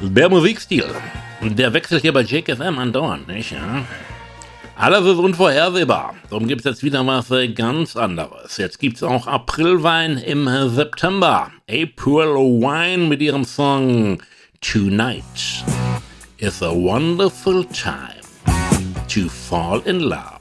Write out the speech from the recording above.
Der Musikstil, der wechselt hier bei JKFM andauernd, nicht? Ja? Alles ist unvorhersehbar. Darum gibt's jetzt wieder was ganz anderes. Jetzt gibt's auch Aprilwein im September. April Wine mit ihrem Song Tonight is a wonderful time to fall in love.